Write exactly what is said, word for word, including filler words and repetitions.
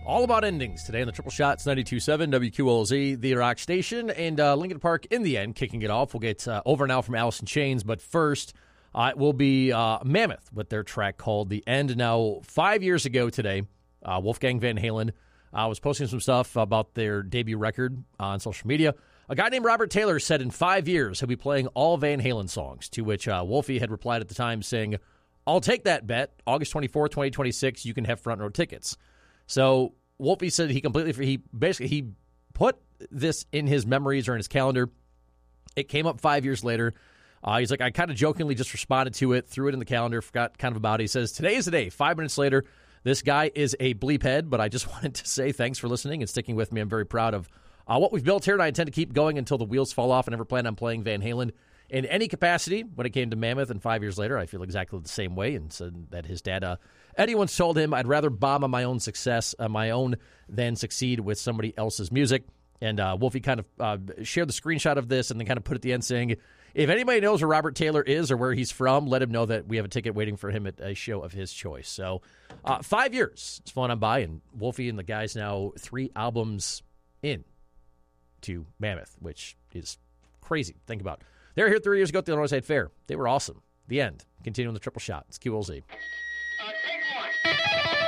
All about endings today on the Triple Shots, ninety-two point seven W Q L Z, the Rock Station, and uh, Lincoln Park in the end, kicking it off. We'll get uh, Over Now from Alice in Chains, but first, uh, it will be uh, Mammoth with their track called The End. Now, five years ago today, uh, Wolfgang Van Halen uh, was posting some stuff about their debut record on social media. A guy named Robert Taylor said in five years he'll be playing all Van Halen songs, to which uh, Wolfie had replied at the time saying, I'll take that bet. August twenty-fourth, twenty twenty-six, you can have front row tickets. So Wolfie said he completely, he basically, he put this in his memories or in his calendar. It came up five years later. Uh, he's like, I kind of jokingly just responded to it, threw it in the calendar, forgot kind of about it. He says, today is the day. Five minutes later, this guy is a bleep head, but I just wanted to say thanks for listening and sticking with me. I'm very proud of uh, what we've built here, and I intend to keep going until the wheels fall off. I never plan on playing Van Halen in any capacity. When it came to Mammoth, and five years later, I feel exactly the same way, and said that his dad, uh, Eddie once told him, I'd rather bomb on my own success, uh, my own, than succeed with somebody else's music. And uh, Wolfie kind of uh, shared the screenshot of this and then kind of put at the end saying, if anybody knows where Robert Taylor is or where he's from, let him know that we have a ticket waiting for him at a show of his choice. So uh, five years it's flown on by, and Wolfie and the guys now three albums in to Mammoth, which is crazy. Think about it. They were here three years ago at the Illinois State Fair. They were awesome. The end. Continuing the Triple Shot. It's Q L Z.